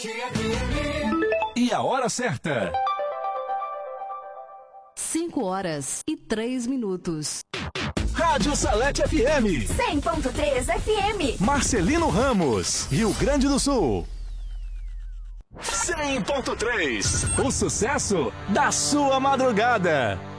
E a hora certa. 5h03. Rádio Salete FM. 100.3 FM. Marcelino Ramos, Rio Grande do Sul. 100.3. O sucesso da sua madrugada.